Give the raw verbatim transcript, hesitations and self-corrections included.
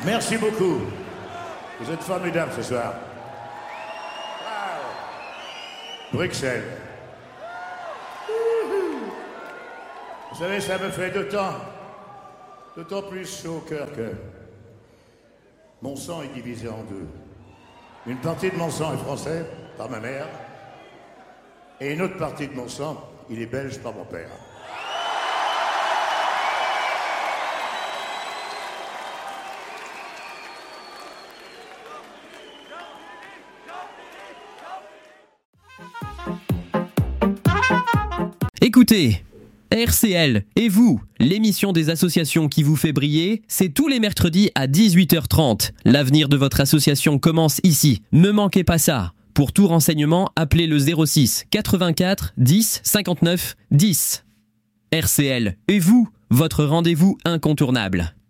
Merci beaucoup. Vous êtes formidables ce soir. Wow. Bruxelles. Vous savez, ça me fait d'autant, d'autant plus chaud au cœur que mon sang est divisé en deux. Une partie de mon sang est français, par ma mère, et une autre partie de mon sang, il est belge par mon père. Écoutez, R C L et vous, l'émission des associations qui vous fait briller, c'est tous les mercredis à dix-huit heures trente. L'avenir de votre association commence ici. Ne manquez pas ça. Pour tout renseignement, appelez le zéro six quatre-vingt-quatre dix cinquante-neuf dix. R C L et vous, votre rendez-vous incontournable.